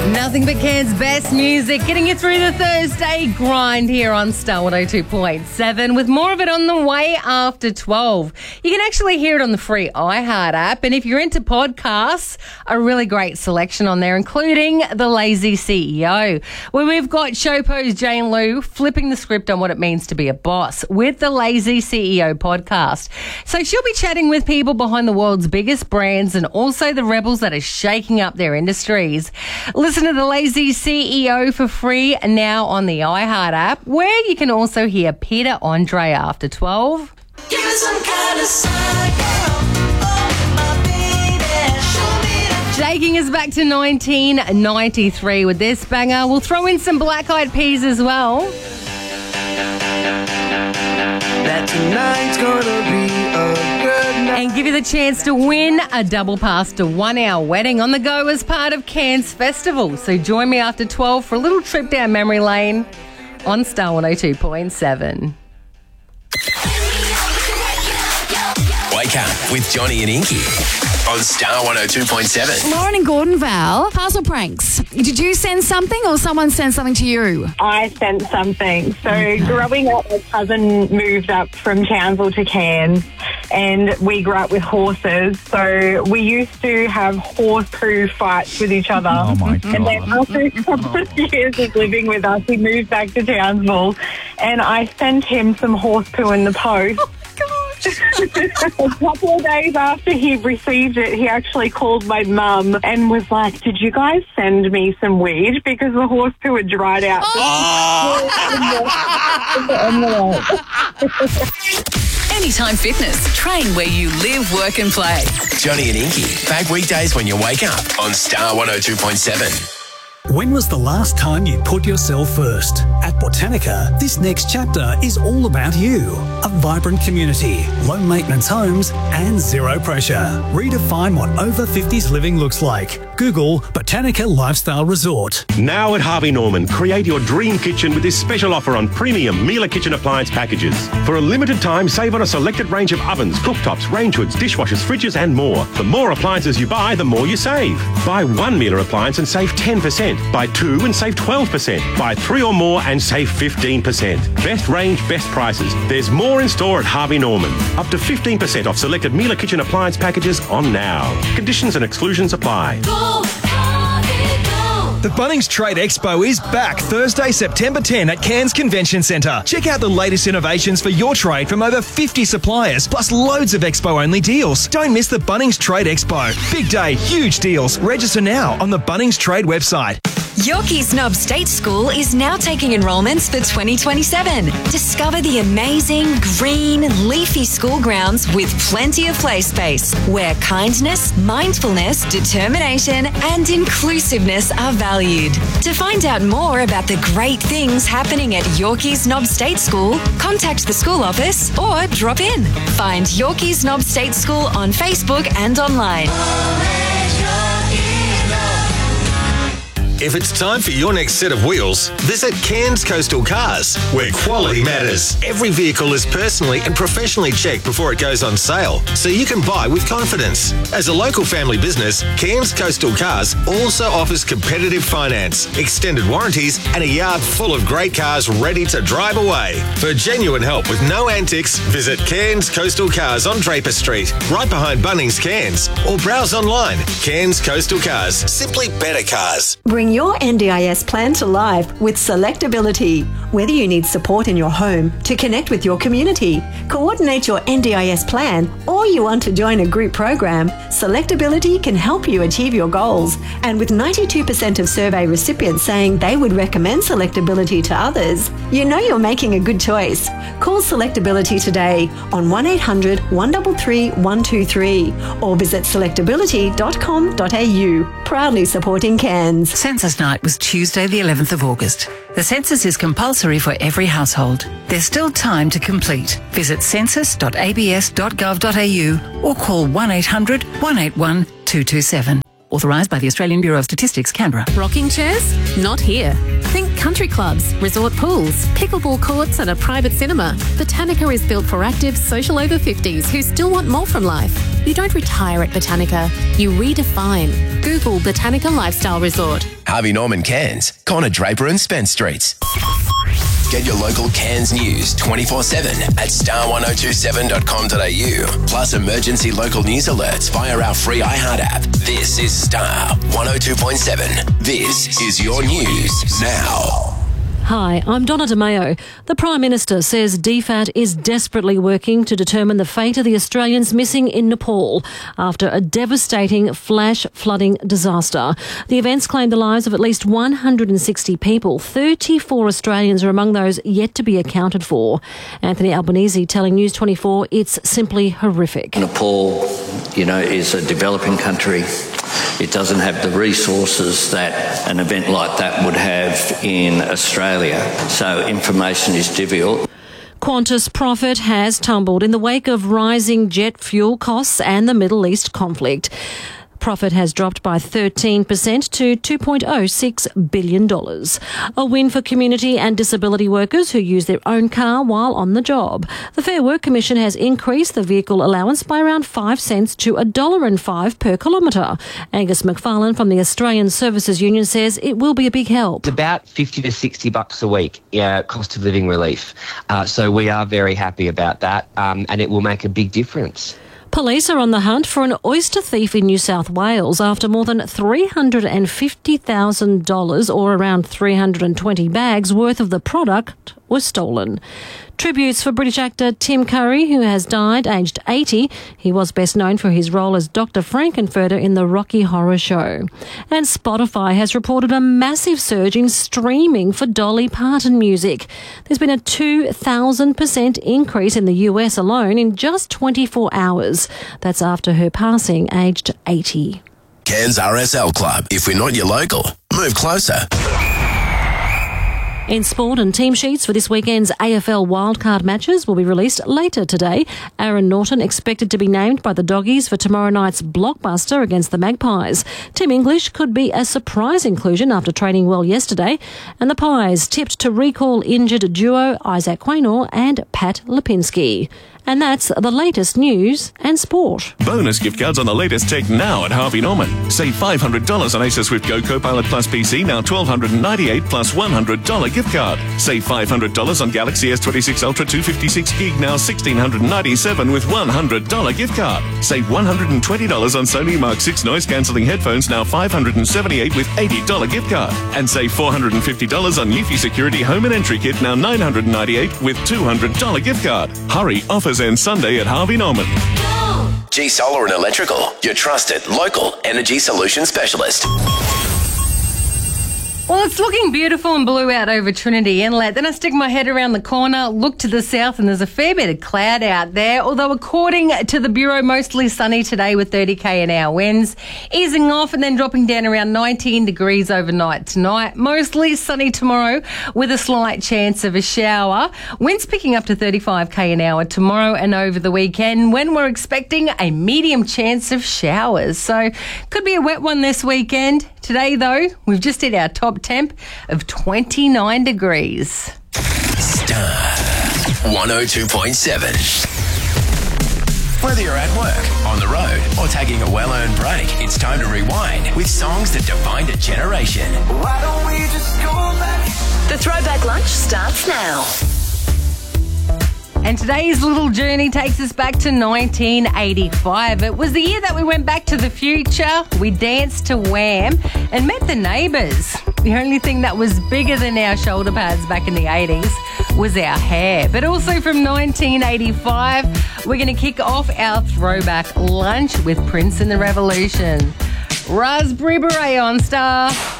Nothing but Cairns' best music, getting you through the Thursday grind here on Star 102.7 with more of it on the way after 12. You can actually hear it on the free iHeart app, and if you're into podcasts, a really great selection on there, including The Lazy CEO, where we've got Showpo's Jane Lou flipping the script on what it means to be a boss with The Lazy CEO podcast. So she'll be chatting with people behind the world's biggest brands and also the rebels that are shaking up their industries. Listen to The Lazy CEO for free now on the iHeart app, where you can also hear Peter Andre after 12. Give me some kind of sign, girl. Oh, my baby. Show me the... Taking us back to 1993 with this banger. We'll throw in some Black Eyed Peas as well. That tonight's gonna be a good night. And give you the chance to win a double pass to 1 Hour Wedding on the go as part of Cairns Festival. So join me after 12 for a little trip down memory lane on Star 102.7. Wake up with Johnny and Inky on Star 102.7. Lauren and Gordon, Val, parcel pranks. Did you send something or someone sent something to you? I sent something. So growing up, my cousin moved up from Townsville to Cairns, and we grew up with horses. So we used to have horse poo fights with each other. Oh, my God. And then after a couple of years of living with us, he moved back to Townsville, and I sent him some horse poo in the post. A couple of days after he received it, he actually called my mum and was like, "Did you guys send me some weed? Because the horse poo had dried out." Anytime Fitness. Train where you live, work and play. Johnny and Inky, back weekdays when you wake up on Star 102.7. When was the last time you put yourself first? At Botanica, this next chapter is all about you. A vibrant community, low maintenance homes, and zero pressure. Redefine what over 50s living looks like. Google Botanica Lifestyle Resort. Now at Harvey Norman, create your dream kitchen with this special offer on premium Miele kitchen appliance packages. For a limited time, save on a selected range of ovens, cooktops, range hoods, dishwashers, fridges and more. The more appliances you buy, the more you save. Buy one Miele appliance and save 10%. Buy two and save 12%. Buy three or more and save 15%. Best range, best prices. There's more in store at Harvey Norman. Up to 15% off selected Miele kitchen appliance packages on now. Conditions and exclusions apply. The Bunnings Trade Expo is back Thursday, September 10 at Cairns Convention Centre. Check out the latest innovations for your trade from over 50 suppliers, plus loads of Expo-only deals. Don't miss the Bunnings Trade Expo. Big day, huge deals. Register now on the Bunnings Trade website. Yorkeys Knob State School is now taking enrolments for 2027. Discover the amazing, green, leafy school grounds with plenty of play space, where kindness, mindfulness, determination and inclusiveness are valued. To find out more about the great things happening at Yorkeys Knob State School, contact the school office or drop in. Find Yorkeys Knob State School on Facebook and online. If it's time for your next set of wheels, visit Cairns Coastal Cars, where quality matters. Every vehicle is personally and professionally checked before it goes on sale, so you can buy with confidence. As a local family business, Cairns Coastal Cars also offers competitive finance, extended warranties, and a yard full of great cars ready to drive away. For genuine help with no antics, visit Cairns Coastal Cars on Draper Street, right behind Bunnings Cairns, or browse online. Cairns Coastal Cars, simply better cars. Bring your NDIS plan to life with Selectability. Whether you need support in your home to connect with your community, coordinate your NDIS plan, or you want to join a group program, Selectability can help you achieve your goals. And with 92% of survey recipients saying they would recommend Selectability to others, you know you're making a good choice. Call Selectability today on 1800 133 123 or visit selectability.com.au. Proudly supporting Cairns. Census night was Tuesday the 11th of August. The census is compulsory for every household. There's still time to complete. Visit census.abs.gov.au or call 1800 181 227. Authorised by the Australian Bureau of Statistics, Canberra. Rocking chairs? Not here. Think country clubs, resort pools, pickleball courts and a private cinema. Botanica is built for active, social over 50s who still want more from life. You don't retire at Botanica, you redefine. Google Botanica Lifestyle Resort. Harvey Norman Cairns, Connor Draper and Spence Streets. Get your local Cairns news 24/7 at star1027.com.au. Plus emergency local news alerts via our free iHeart app. This is Star 102.7. This is your news now. Hi, I'm Donna DeMeo. The Prime Minister says DFAT is desperately working to determine the fate of the Australians missing in Nepal after a devastating flash flooding disaster. The events claimed the lives of at least 160 people. 34 Australians are among those yet to be accounted for. Anthony Albanese telling News 24 it's simply horrific. Nepal, is a developing country. It doesn't have the resources that an event like that would have in Australia, so information is difficult. Qantas profit has tumbled in the wake of rising jet fuel costs and the Middle East conflict. Profit has dropped by 13% to $2.06 billion. A win for community and disability workers who use their own car while on the job. The Fair Work Commission has increased the vehicle allowance by around 5 cents to $1.05 per kilometre. Angus McFarlane from the Australian Services Union says it will be a big help. It's about $50 to $60 a week, cost of living relief. So we are very happy about that, and it will make a big difference. Police are on the hunt for an oyster thief in New South Wales after more than $350,000 or around 320 bags worth of the product was stolen. Tributes for British actor Tim Curry, who has died aged 80. He was best known for his role as Dr. Frankenfurter in the Rocky Horror Show. And Spotify has reported a massive surge in streaming for Dolly Parton music. There's been a 2,000% increase in the US alone in just 24 hours. That's after her passing aged 80. Cairns RSL Club. If we're not your local, move closer. In sport, and team sheets for this weekend's AFL wildcard matches will be released later today. Aaron Norton expected to be named by the Doggies for tomorrow night's blockbuster against the Magpies. Tim English could be a surprise inclusion after training well yesterday. And the Pies tipped to recall injured duo Isaac Quaynor and Pat Lipinski. And that's the latest news and sport. Bonus gift cards on the latest tech now at Harvey Norman. Save $500 on Acer Swift Go Copilot Plus PC, now $1,298 plus $100 gift card. Save $500 on Galaxy S26 Ultra 256 gig, now $1,697 with $100 gift card. Save $120 on Sony Mark 6 noise cancelling headphones, now $578 with $80 gift card. And save $450 on Eufy Security Home and Entry Kit, now $998 with $200 gift card. Hurry, offers end Sunday at Harvey Norman. G Solar and Electrical, your trusted local energy solution specialist. Well, it's looking beautiful and blue out over Trinity Inlet. Then I stick my head around the corner, look to the south, and there's a fair bit of cloud out there. Although, according to the Bureau, mostly sunny today with 30 km/h winds, easing off and then dropping down around 19 degrees overnight tonight. Mostly sunny tomorrow with a slight chance of a shower. Winds picking up to 35 km/h tomorrow and over the weekend, when we're expecting a medium chance of showers. So, could be a wet one this weekend. Today, though, we've just hit our top temp of 29 degrees. Star 102.7. Whether you're at work, on the road, or taking a well-earned break, it's time to rewind with songs that defined a generation. Why don't we just go back? The Throwback Lunch starts now. And today's little journey takes us back to 1985. It was the year that we went back to the future. We danced to Wham and met the Neighbours. The only thing that was bigger than our shoulder pads back in the 80s was our hair. But also from 1985, we're going to kick off our Throwback Lunch with Prince and the Revolution. Raspberry Beret on Star.